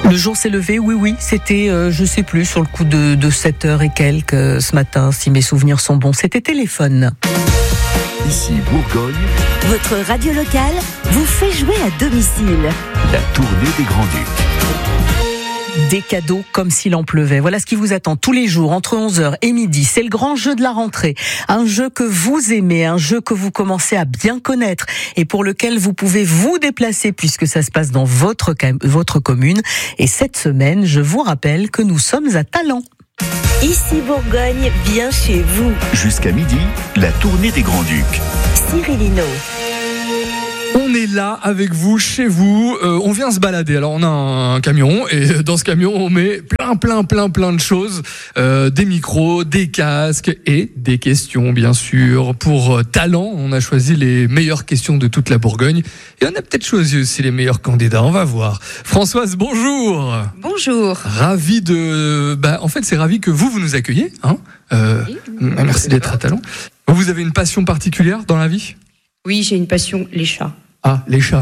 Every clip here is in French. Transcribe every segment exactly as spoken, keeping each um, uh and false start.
Le jour s'est levé, oui, oui, c'était, euh, je sais plus, sur le coup de, de sept heures et quelques euh, ce matin, si mes souvenirs sont bons. C'était téléphone. Ici Bourgogne, votre radio locale vous fait jouer à domicile. la tournée des Grands-Ducs. Des cadeaux comme s'il en pleuvait. Voilà ce qui vous attend tous les jours entre onze heures et midi. C'est le grand jeu de la rentrée. Un jeu que vous aimez, un jeu que vous commencez à bien connaître et pour lequel vous pouvez vous déplacer puisque ça se passe dans votre, votre commune. Et cette semaine, je vous rappelle que nous sommes à Talent. Ici Bourgogne, bien chez vous. Jusqu'à midi, la tournée des Grands-Ducs. Cyril Hinault. On est là avec vous, chez vous, euh, on vient se balader. Alors on a un camion et dans ce camion on met plein plein plein plein de choses, euh, des micros, des casques et des questions bien sûr. Pour euh, Talent, on a choisi les meilleures questions de toute la Bourgogne et on a peut-être choisi aussi les meilleurs candidats, on va voir. Françoise, bonjour. Bonjour. Ravi de... Bah, en fait c'est ravi que vous, vous nous accueillez. Hein euh, Oui. Merci d'être à Talent. Vous avez une passion particulière dans la vie ? Oui, j'ai une passion, les chats. Ah, les chats.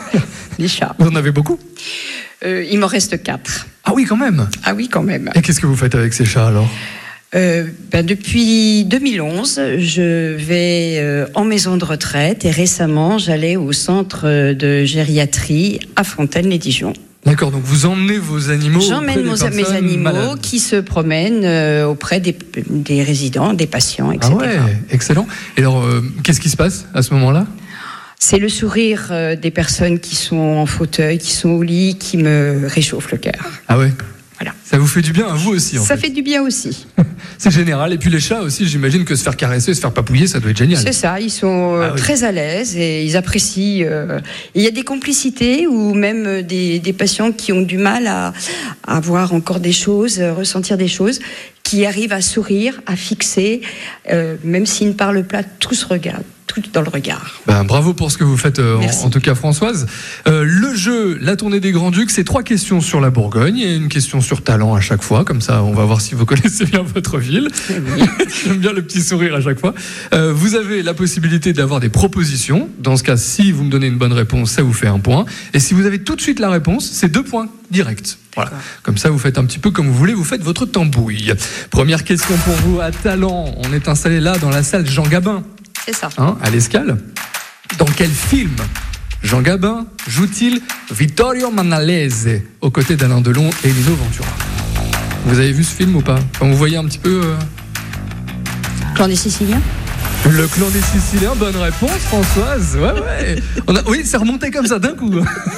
Les chats. Vous en avez beaucoup ? Euh, il m'en reste quatre. Ah oui, quand même. Ah oui, quand même. Et qu'est-ce que vous faites avec ces chats alors ? Euh, ben, depuis deux mille onze, je vais euh, en maison de retraite et récemment, j'allais au centre de gériatrie à Fontaine-les-Dijon. D'accord, donc vous emmenez vos animaux. J'emmène auprès des mon- mes personnes animaux malades. qui se promènent euh, auprès des, des résidents, des patients, et Ah cetera. ouais, excellent. Et alors, euh, qu'est-ce qui se passe à ce moment-là ? C'est le sourire euh, des personnes qui sont en fauteuil, qui sont au lit, qui me réchauffe le cœur. Ah ouais. Voilà. Ça vous fait du bien à vous aussi, en Ça fait. fait du bien aussi. C'est général. Et puis les chats aussi, j'imagine que se faire caresser, se faire papouiller, ça doit être génial. C'est ça, ils sont euh, Ah oui. très à l'aise et ils apprécient. euh, Il y a des complicités ou même euh, des, des patients qui ont du mal à, à voir encore des choses, euh, ressentir des choses, qui arrivent à sourire, à fixer, euh, même s'ils ne parlent pas, tout se regarde, tout dans le regard. Ben, bravo pour ce que vous faites, euh, en, Merci. en tout cas Françoise. Euh, le jeu, la tournée des Grands-Ducs, c'est trois questions sur la Bourgogne et une question sur Talent à chaque fois. Comme ça, on va voir si vous connaissez bien votre ville. J'aime bien le petit sourire à chaque fois. Euh, vous avez la possibilité d'avoir des propositions. Dans ce cas, si vous me donnez une bonne réponse, ça vous fait un point. Et si vous avez tout de suite la réponse, c'est deux points directs. Voilà. Comme ça, vous faites un petit peu comme vous voulez, vous faites votre tambouille. Première question pour vous à Talent. On est installé là dans la salle Jean Gabin. C'est ça. Hein, à l'Escale. Dans quel film Jean Gabin joue-t-il Vittorio Manalese aux côtés d'Alain Delon et Lino Ventura? Vous avez vu ce film ou pas? Enfin, vous voyez un petit peu euh... Clan des Siciliens. Le Clan des Siciliens, bonne réponse Françoise. Ouais, ouais. On a... Oui, ça remontait comme ça d'un coup.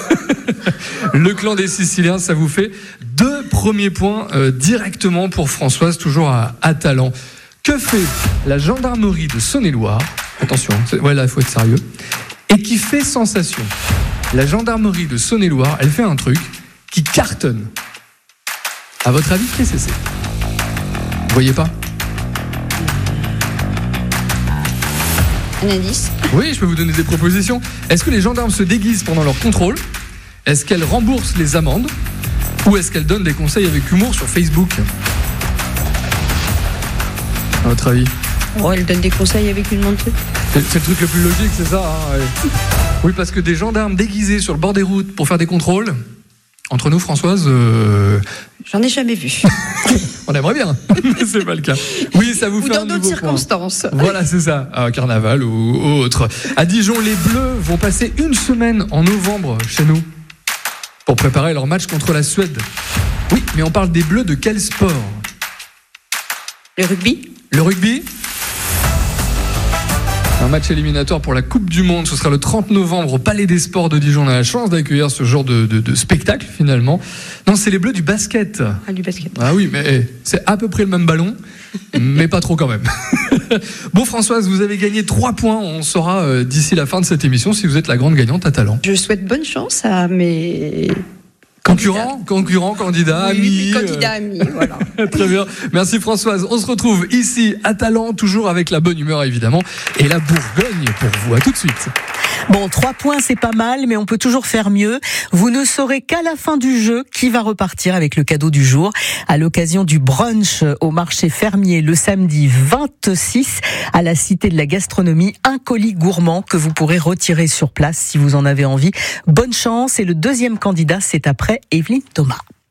Le Clan des Siciliens, ça vous fait deux premiers points euh, directement pour Françoise, toujours à, à Talent. Que fait la gendarmerie de Saône-et-Loire? Attention, c'est... ouais, là, il faut être sérieux. Et qui fait sensation. La gendarmerie de Saône-et-Loire, elle fait un truc qui cartonne. À votre avis, qu'est-ce que c'est? Vous voyez pas? Un indice. Oui, je peux vous donner des propositions. Est-ce que les gendarmes se déguisent pendant leur contrôle? Est-ce qu'elles remboursent les amendes? Ou est-ce qu'elles donnent des conseils avec humour sur Facebook? À votre avis? Oh, elle donne des conseils avec une montre. C'est, c'est le truc le plus logique, c'est ça, hein, ouais. Oui, parce que des gendarmes déguisés sur le bord des routes pour faire des contrôles, entre nous, Françoise, euh, J'en ai jamais vu. on aimerait bien, mais c'est pas le cas. Oui, ça vous Ou fait dans un d'autres nouveau point. circonstances. Voilà, c'est ça, à carnaval ou, ou autre. À Dijon, les Bleus vont passer une semaine en novembre chez nous pour préparer leur match contre la Suède. Oui, mais on parle des Bleus de quel sport? Le rugby. Le rugby? Un match éliminatoire pour la Coupe du Monde, ce sera le trente novembre au Palais des Sports de Dijon. On a la chance d'accueillir ce genre de, de, de spectacle finalement. Non, c'est les Bleus du basket. Ah, du basket. Ah oui, mais eh, c'est à peu près le même ballon, mais pas trop quand même. Bon Françoise, vous avez gagné trois points. On saura euh, d'ici la fin de cette émission si vous êtes la grande gagnante à Talent. Je souhaite bonne chance à mes Concurrent, concurrent, candidat, oui, ami. mes candidats amis. Voilà. euh, Très bien. Merci Françoise. On se retrouve ici à Talent, toujours avec la bonne humeur évidemment, et la Bourgogne pour vous. À tout de suite. Bon, trois points, c'est pas mal, mais on peut toujours faire mieux. Vous ne saurez qu'à la fin du jeu qui va repartir avec le cadeau du jour à l'occasion du brunch au marché fermier le samedi vingt-six à la Cité de la Gastronomie. Un colis gourmand que vous pourrez retirer sur place si vous en avez envie. Bonne chance. Et le deuxième candidat, c'est après Evelyne Thomas.